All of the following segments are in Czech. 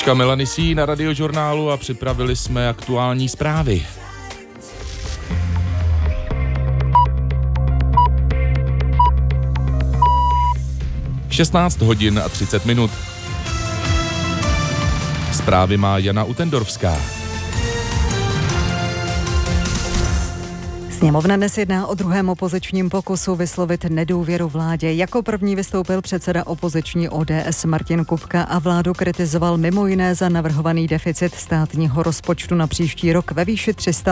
Kačka Melanisí na Radiožurnálu a připravili jsme aktuální zprávy. - 16 hodin a 30 minut. Zprávy má Jana Utendorfská. Sněmovna dnes jedná o druhém opozičním pokusu vyslovit nedůvěru vládě. Jako první vystoupil předseda opoziční ODS Martin Kupka a vládu kritizoval mimo jiné za navrhovaný deficit státního rozpočtu na příští rok ve výši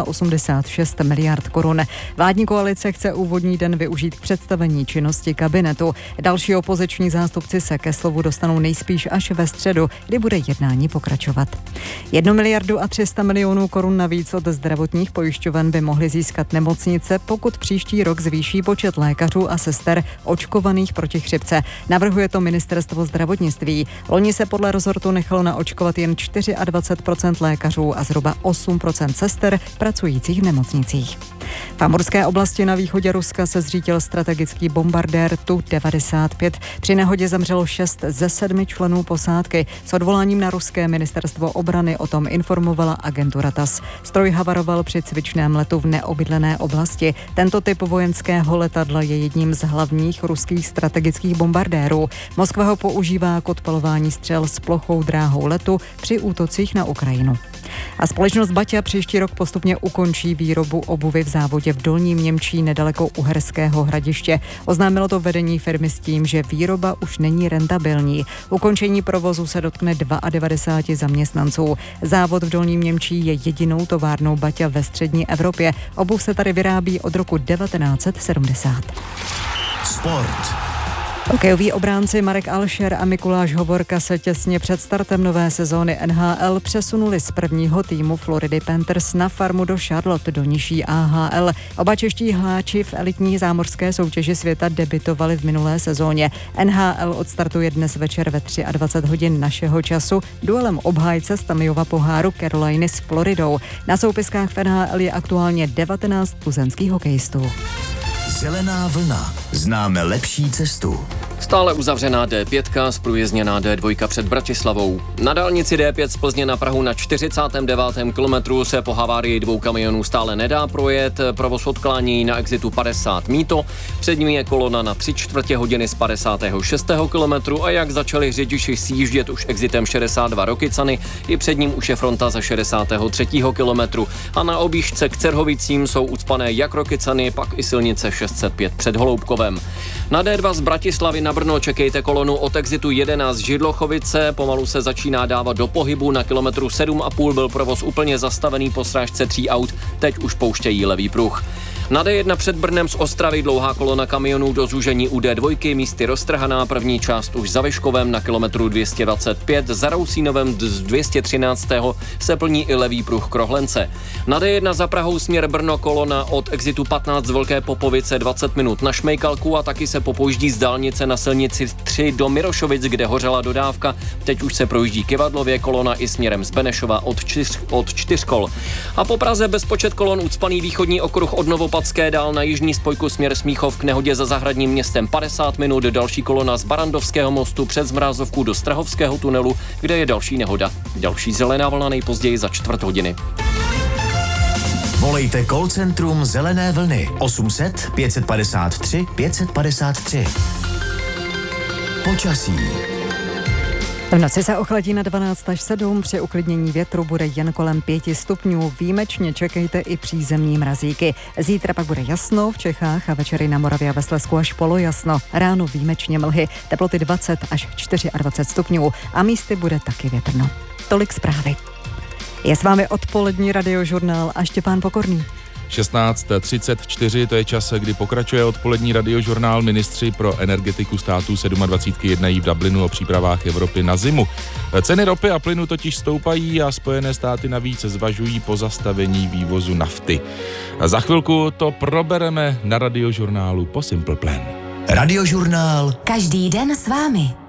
386 miliard korun. Vládní koalice chce úvodní den využít k představení činnosti kabinetu. Další opoziční zástupci se ke slovu dostanou nejspíš až ve středu, kdy bude jednání pokračovat. 1 miliardu a 300 milionů korun navíc od zdravotních pojišťoven by mohly získat nemocnice, pokud příští rok zvýší počet lékařů a sester očkovaných proti chřipce. Navrhuje to ministerstvo zdravotnictví. Loni se podle rezortu nechalo naočkovat jen 24% lékařů a zhruba 8% sester pracujících v nemocnicích. V Amurské oblasti na východě Ruska se zřítil strategický bombardér Tu-95. Při nehodě zemřelo 6 ze 7 členů posádky. S odvoláním na ruské ministerstvo obrany o tom informovala agentura TASS. Stroj havaroval při cvičném letu v neobydlené oblasti. Tento typ vojenského letadla je jedním z hlavních ruských strategických bombardérů. Moskva ho používá k odpalování střel s plochou dráhou letu při útocích na Ukrajinu. A společnost Baťa příští rok postupně ukončí výrobu obuvy v závodě v Dolním Němčí nedaleko Uherského Hradiště. Oznámilo to vedení firmy s tím, že výroba už není rentabilní. Ukončení provozu se dotkne 92 zaměstnanců. Závod v Dolním Němčí je jedinou továrnou Baťa ve střední Evropě. Obuv se tady vyrábí od roku 1970. Sport. Hokejoví obránci Marek Alšer a Mikuláš Hovorka se těsně před startem nové sezóny NHL přesunuli z prvního týmu Floridy Panthers na farmu do Charlotte do nižší AHL. Oba čeští hráči v elitní zámořské soutěži světa debutovali v minulé sezóně. NHL odstartuje dnes večer ve 23 hodin našeho času duelem obhájce Stanleyova poháru Caroliny s Floridou. Na soupiskách v NHL je aktuálně 19 tuzemských hokejistů. Zelená vlna. Známe lepší cestu. Stále uzavřená D5, zprůjezdněná D2 před Bratislavou. Na dálnici D5 z Plzně na Prahu na 49. kilometru se po havárii 2 kamionů stále nedá projet. Provoz odklání na exitu 50 Mýto. Před ním je kolona na 3/4 hodiny z 56. kilometru a jak začali řidiči sjíždět už exitem 62 Rokycany, i před ním už je fronta za 63. kilometru. A na objížďce k Cerhovicím jsou ucpané jak Rokycany, pak i silnice 605 před Holoubkovem. Na D2 z Bratislavy na Brno čekejte kolonu od exitu 11 Židlochovice, pomalu se začíná dávat do pohybu, na kilometru 7,5 byl provoz úplně zastavený po srážce 3 aut, teď už pouštějí levý pruh. Na D1 před Brnem z Ostravy dlouhá kolona kamionů do zúžení u D2, místy roztrhaná, první část už za Vyškovem na kilometru 225, za Rousínovem z 213. se plní i levý pruh Krohlence. Na D1 za Prahou směr Brno kolona od exitu 15 z Velké Popovice 20 minut na Šmejkalku a taky se popojíždí z dálnice na silnici 3 do Mirošovic, kde hořela dodávka. Teď už se projíždí Kivadlově kolona i směrem z Benešova od Čtyřkol. A po Praze bezpočet kolon ucpaný východní okruh od Novopatské dál na jižní spojku směr Smíchov k nehodě za Zahradním městem 50 minut, další kolona z Barandovského mostu přes Zmrázovku do Strahovského tunelu, kde je další nehoda. Další zelená vlna nejpozději za 4 hodiny. Volejte call centrum Zelené vlny 800 553 553. Počasí. V noci se ochladí na 12 až 7, při uklidnění větru bude jen kolem 5 stupňů. Výjimečně čekejte i přízemní mrazíky. Zítra pak bude jasno v Čechách a večery na Moravě a ve Slezsku až polojasno. Ráno výjimečně mlhy, teploty 20 až 24 stupňů a místy bude taky větrno. Tolik zprávy. Je s vámi odpolední Radiožurnál a Štěpán Pokorný. 16:34, to je čas, kdy pokračuje odpolední Radiožurnál. Ministři pro energetiku států 27 jednají v Dublinu o přípravách Evropy na zimu. Ceny ropy a plynu totiž stoupají a Spojené státy navíc zvažují pozastavení vývozu nafty. A za chvilku to probereme na Radiožurnálu po Simple Plan. Radiožurnál. Každý den s vámi.